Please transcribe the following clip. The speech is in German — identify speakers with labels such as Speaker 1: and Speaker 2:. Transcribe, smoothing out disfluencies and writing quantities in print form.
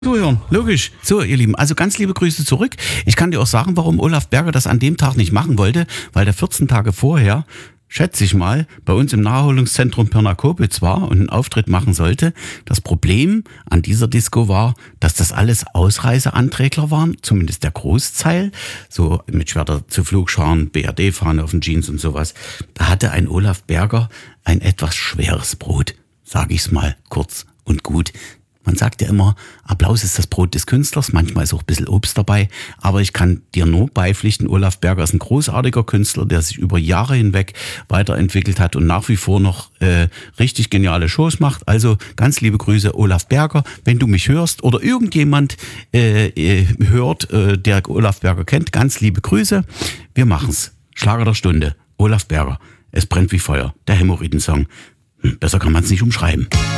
Speaker 1: Zuhören, logisch. So, ihr Lieben, also ganz liebe Grüße zurück. Ich kann dir auch sagen, warum Olaf Berger das an dem Tag nicht machen wollte, weil der 14 Tage vorher, schätze ich mal, bei uns im Naherholungszentrum Pirna-Kobitz war und einen Auftritt machen sollte. Das Problem an dieser Disco war, dass das alles Ausreiseanträgler waren, zumindest der Großteil, so mit Schwerter zu Flugscharen, BRD-Fahne auf den Jeans und sowas. Da hatte ein Olaf Berger ein etwas schweres Brot, sage ich's mal kurz und gut. Man sagt ja immer, Applaus ist das Brot des Künstlers, manchmal ist auch ein bisschen Obst dabei, aber ich kann dir nur beipflichten, Olaf Berger ist ein großartiger Künstler, der sich über Jahre hinweg weiterentwickelt hat und nach wie vor noch richtig geniale Shows macht. Also ganz liebe Grüße, Olaf Berger, wenn du mich hörst oder irgendjemand hört, der Olaf Berger kennt, ganz liebe Grüße. Wir machen's. Schlager der Stunde, Olaf Berger, es brennt wie Feuer, der Hämorrhoiden-Song. Besser kann man's nicht umschreiben.